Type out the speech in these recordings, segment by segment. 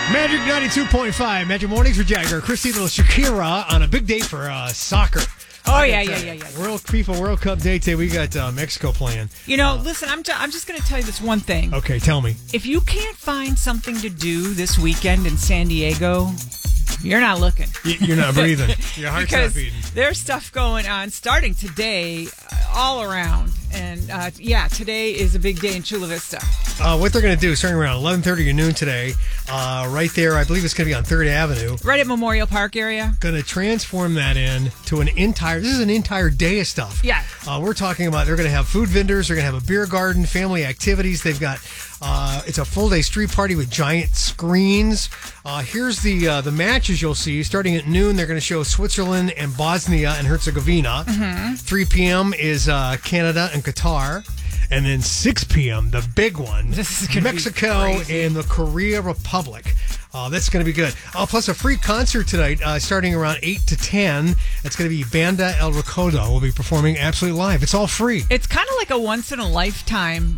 Magic 92.5, Magic Mornings for Jagger. Christy, little Shakira on a big day for soccer. Oh, yeah. World Cup day today. We got Mexico playing. You know, listen, I'm just going to tell you this one thing. Okay, tell me. If you can't find something to do this weekend in San Diego, you're not looking. You're not breathing. Your heart's not beating. There's stuff going on starting today all around. And, today is a big day in Chula Vista. What they're going to do, starting around 11:30 or noon today, right there, I believe it's going to be on 3rd Avenue. Right at Memorial Park area. Going to transform that into this is an entire day of stuff. Yeah. We're talking about, they're going to have food vendors, they're going to have a beer garden, family activities. They've got, it's a full day street party with giant screens. Here's the matches you'll see. Starting at noon, they're going to show Switzerland and Bosnia and Herzegovina. Mm-hmm. 3 p.m. is Canada and Qatar. And then 6 p.m., the big one, Mexico and the Korea Republic. That's going to be good. Plus a free concert tonight starting around 8 to 10. It's going to be Banda El Recodo. We'll be performing absolutely live. It's all free. It's kind of like a once-in-a-lifetime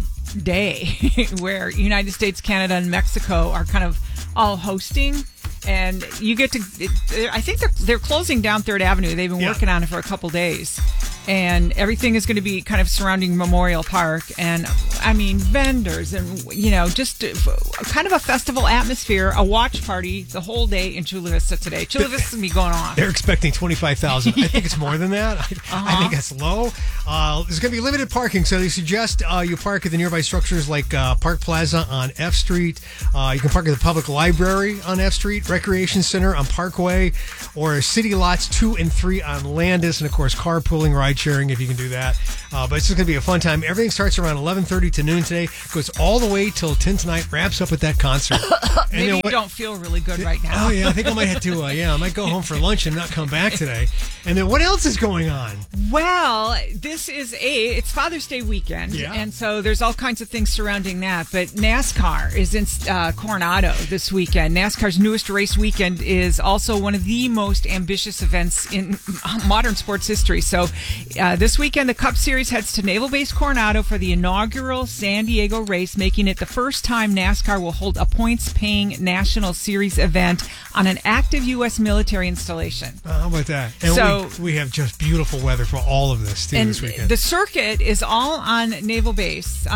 day where United States, Canada, and Mexico are kind of all hosting. And you get to, I think they're closing down 3rd Avenue. They've been working on it for a couple days. And everything is going to be kind of surrounding Memorial Park. And, I mean, vendors and, just kind of a festival atmosphere, a watch party the whole day in Chula Vista today. Chula Vista's going to be going on. They're expecting 25,000. I think it's more than that. I think that's low. There's going to be limited parking, so they suggest you park at the nearby structures like Park Plaza on F Street. You can park at the Public Library on F Street, Recreation Center on Parkway, or City Lots 2 and 3 on Landis, and, of course, carpooling, ride sharing if you can do that. But it's just going to be a fun time. Everything starts around 11:30 to noon today. Goes all the way till 10 tonight. Wraps up with that concert. Maybe you don't feel really good right now. Oh, yeah. I think I might have to, I might go home for lunch and not come back today. And then what else is going on? Well, it's Father's Day weekend. Yeah. And so there's all kinds of things surrounding that. But NASCAR is in Coronado this weekend. NASCAR's newest race weekend is also one of the most ambitious events in modern sports history. So this weekend, the Cup Series heads to Naval Base Coronado for the inaugural San Diego race, making it the first time NASCAR will hold a points-paying National Series event on an active U.S. military installation. How about that? And we have just beautiful weather for all of this, too, this weekend. The circuit is all on the Naval Base.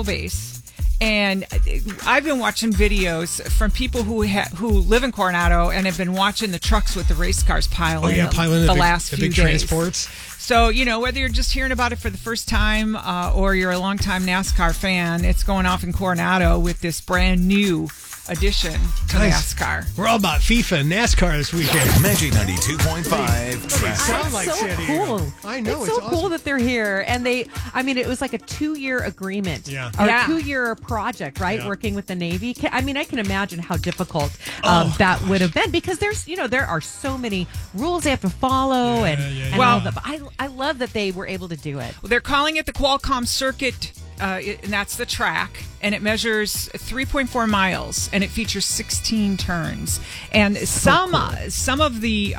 And I've been watching videos from people who live in Coronado and have been watching the trucks with the race cars piling the last few days. Transports. So, whether you're just hearing about it for the first time or you're a longtime NASCAR fan, it's going off in Coronado with this brand new addition to NASCAR. We're all about FIFA and NASCAR this weekend. Magic 92.5. Sound like so cool. I know. It's so cool that they're here. And it was like a 2-year agreement. Yeah. Or a 2-year project, right? Yeah. Working with the Navy. I can imagine how difficult that would have been because there are so many rules they have to follow. I love that they were able to do it. Well, they're calling it the Qualcomm Circuit. And that's the track, and it measures 3.4 miles, and it features 16 turns. And some of the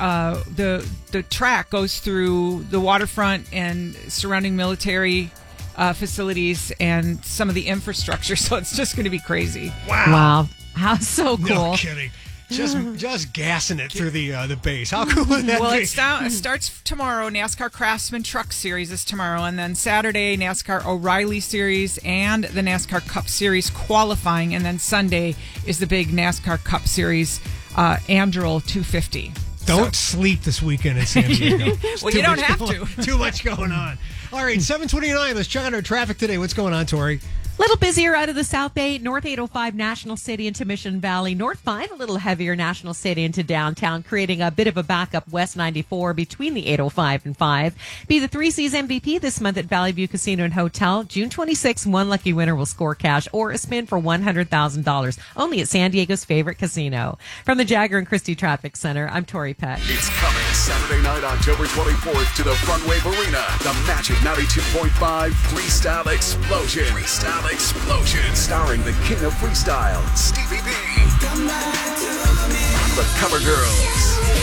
track goes through the waterfront and surrounding military facilities and some of the infrastructure. So it's just going to be crazy. Wow! How so cool! No kidding. Just gassing it through the base. How cool would that be? It starts tomorrow. NASCAR Craftsman Truck Series is tomorrow. And then Saturday, NASCAR O'Reilly Series and the NASCAR Cup Series qualifying. And then Sunday is the big NASCAR Cup Series Anduril 250. Don't sleep this weekend in San Diego. Well, you don't have to. Too much going on. All right, 7:29. Let's check out our traffic today. What's going on, Tori? Little busier out of the South Bay, North 805 National City into Mission Valley. North 5 a little heavier National City into downtown, creating a bit of a backup West 94 between the 805 and 5. Be the 3 C's MVP this month at Valley View Casino and Hotel. June 26th, one lucky winner will score cash or a spin for $100,000. Only at San Diego's favorite casino. From the Jagger and Christie Traffic Center, I'm Tori Peck. It's coming Saturday night, October 24th to the Front Wave Arena. The Magic 92.5 Freestyle Explosion. Starring the king of freestyle, Stevie B. The Cover Girls.